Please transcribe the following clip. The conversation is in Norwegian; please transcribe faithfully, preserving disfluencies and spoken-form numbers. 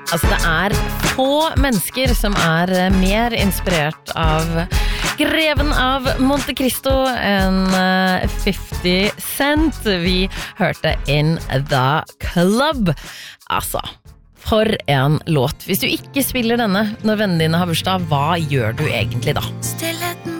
Altså, det er få mennesker som er mer inspirert av Greven av Monte Cristo enn fifty Cent. Vi hørte In The Club. Altså, for en låt. Hvis du ikke spiller denne når vennene dine har bursdag, hva gjør du egentlig da?